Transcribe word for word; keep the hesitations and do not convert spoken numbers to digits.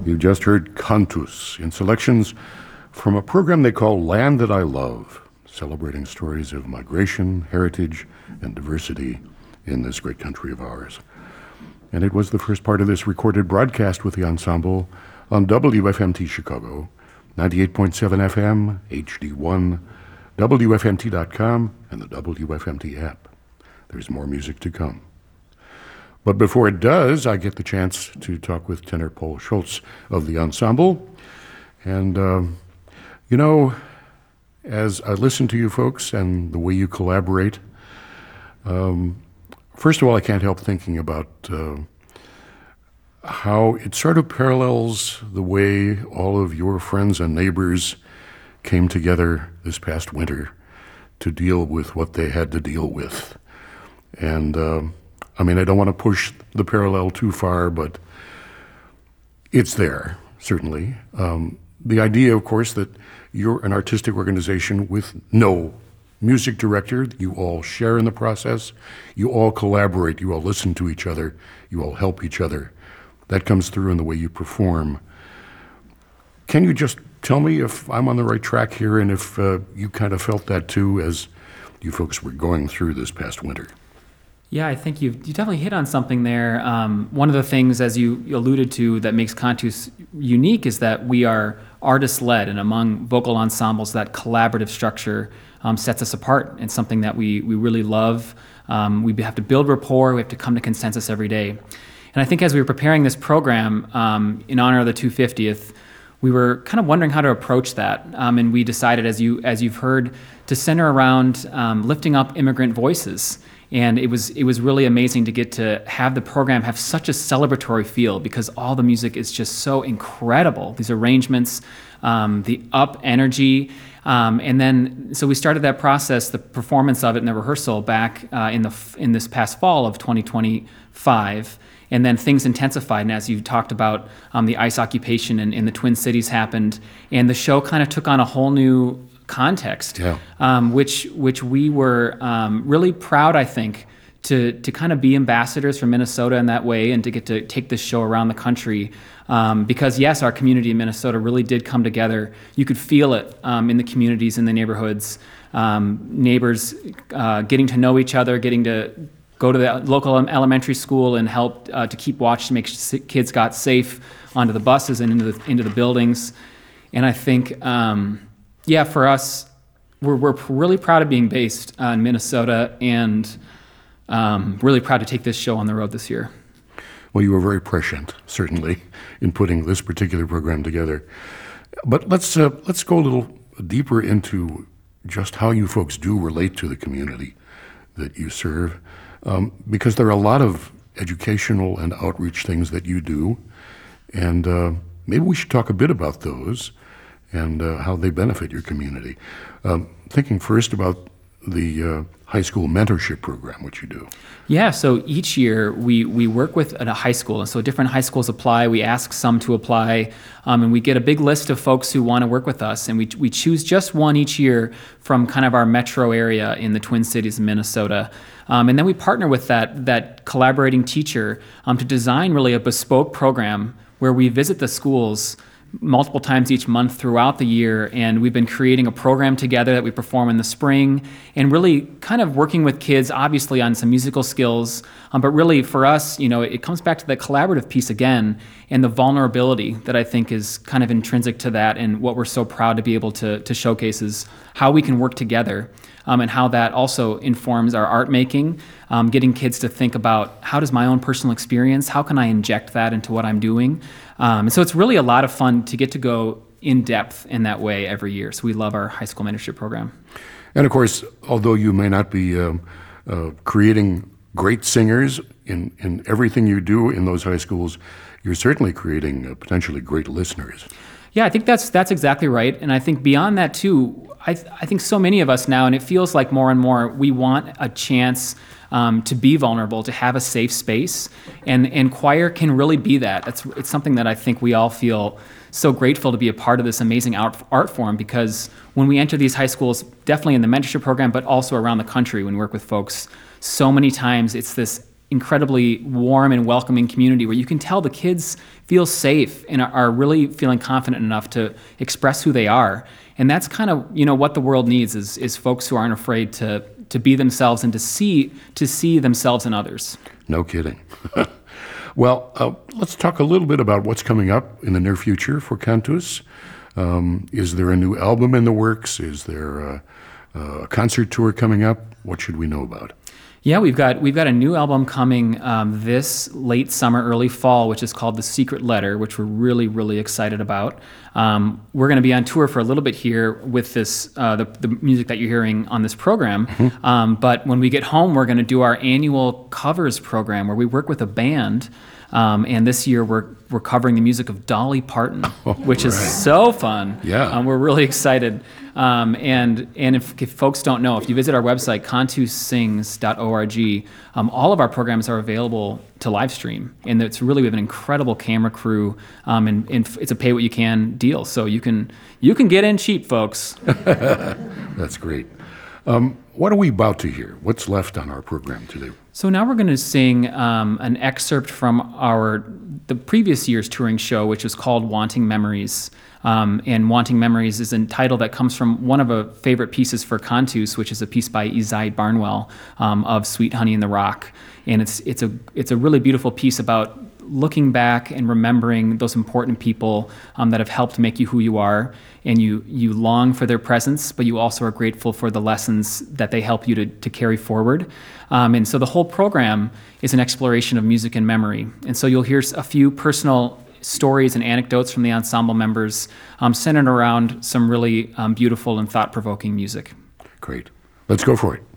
You just heard Cantus in selections from a program they call Land That I Love, celebrating stories of migration, heritage, and diversity in this great country of ours. And it was the first part of this recorded broadcast with the ensemble on W F M T Chicago, ninety-eight point seven F M, H D one, W F M T dot com, and the W F M T app. There's more music to come. But before it does, I get the chance to talk with tenor Paul Schultz of the ensemble. And, um, you know, as I listen to you folks and the way you collaborate, um, first of all, I can't help thinking about uh, how it sort of parallels the way all of your friends and neighbors came together this past winter to deal with what they had to deal with. And, uh, I mean, I don't want to push the parallel too far, but it's there, certainly. Um, the idea, of course, that you're an artistic organization with no music director, you all share in the process, you all collaborate, you all listen to each other, you all help each other. That comes through in the way you perform. Can you just tell me if I'm on the right track here and if uh, you kind of felt that too as you folks were going through this past winter? Yeah, I think you've you definitely hit on something there. Um, one of the things, as you alluded to, that makes Cantus unique is that we are artist-led, and among vocal ensembles, that collaborative structure um, sets us apart. It's something that we we really love. Um, we have to build rapport. We have to come to consensus every day. And I think as we were preparing this program um, in honor of the two hundred fiftieth, we were kind of wondering how to approach that. Um, and we decided, as you as you've heard, to center around um, lifting up immigrant voices. And it was it was really amazing to get to have the program have such a celebratory feel because all the music is just so incredible. These arrangements, um, the up energy, um, and then so we started that process, the performance of it in the rehearsal back uh, in the in this past fall of twenty twenty-five. And then things intensified, and as you talked about, um, the ICE occupation in, in the Twin Cities happened, and the show kind of took on a whole new context, yeah. um, which which we were um, really proud, I think, to to kind of be ambassadors for Minnesota in that way, and to get to take this show around the country. Um, because yes, our community in Minnesota really did come together. You could feel it um, in the communities, in the neighborhoods, um, neighbors uh, getting to know each other, getting to go to the local elementary school and help uh, to keep watch to make sure kids got safe onto the buses and into the into the buildings. And I think. Um, Yeah, for us, we're we're really proud of being based uh, in Minnesota, and um, really proud to take this show on the road this year. Well, you were very prescient, certainly, in putting this particular program together. But let's uh, let's go a little deeper into just how you folks do relate to the community that you serve, um, because there are a lot of educational and outreach things that you do, and uh, maybe we should talk a bit about those and uh, how they benefit your community. Um, thinking first about the uh, high school mentorship program, which you do. Yeah, so each year we, we work with a high school, and so different high schools apply. We ask some to apply, um, and we get a big list of folks who want to work with us, and we we choose just one each year from kind of our metro area in the Twin Cities of Minnesota. Um, and then we partner with that, that collaborating teacher um, to design really a bespoke program where we visit the schools multiple times each month throughout the year, and we've been creating a program together that we perform in the spring, and really kind of working with kids, obviously on some musical skills, um, but really for us, you know, it comes back to the collaborative piece again, and the vulnerability that I think is kind of intrinsic to that, and what we're so proud to be able to, to showcase is how we can work together, um, and how that also informs our art making, um, getting kids to think about how does my own personal experience, how can I inject that into what I'm doing. Um, and so it's really a lot of fun to get to go in depth in that way every year. So we love our high school mentorship program. And of course, although you may not be um, uh, creating great singers in, in everything you do in those high schools, you're certainly creating uh, potentially great listeners. Yeah, I think that's that's exactly right. And I think beyond that too, I, th- I think so many of us now, and it feels like more and more, we want a chance Um, to be vulnerable, to have a safe space, and and choir can really be that. It's it's something that I think we all feel so grateful to be a part of this amazing art, art form, because when we enter these high schools, definitely in the mentorship program, but also around the country when we work with folks, so many times it's this incredibly warm and welcoming community where you can tell the kids feel safe and are, are really feeling confident enough to express who they are. And that's kind of, you know, what the world needs is is folks who aren't afraid to to be themselves and to see to see themselves in others. No kidding. Well, uh, let's talk a little bit about what's coming up in the near future for Cantus. Um, is there a new album in the works? Is there a, a concert tour coming up? What should we know about? Yeah, we've got we've got a new album coming um, this late summer, early fall, which is called The Secret Letter, which we're really, really excited about. Um, we're going to be on tour for a little bit here with this uh, the, the music that you're hearing on this program. Mm-hmm. Um, but when we get home, we're going to do our annual covers program where we work with a band. Um, and this year we're we're covering the music of Dolly Parton, oh, which right. is so fun. Yeah, um, we're really excited. Um, and and if, if folks don't know, if you visit our website cantus sings dot org, um, all of our programs are available to live stream, and it's really we have an incredible camera crew, um, and, and it's a pay what you can deal, so you can you can get in cheap, folks. That's great. Um, what are we about to hear? What's left on our program today? So now we're going to sing um, an excerpt from our the previous year's touring show, which is called Wanting Memories. Um, and Wanting Memories is a title that comes from one of our favorite pieces for Cantus, which is a piece by Isai Barnwell um, of Sweet Honey in the Rock. And it's it's a it's a really beautiful piece about looking back and remembering those important people um, that have helped make you who you are, and you you long for their presence, but you also are grateful for the lessons that they help you to, to carry forward. Um, and so the whole program is an exploration of music and memory. And so you'll hear a few personal stories and anecdotes from the ensemble members um, centered around some really um, beautiful and thought-provoking music. Great. Let's go for it.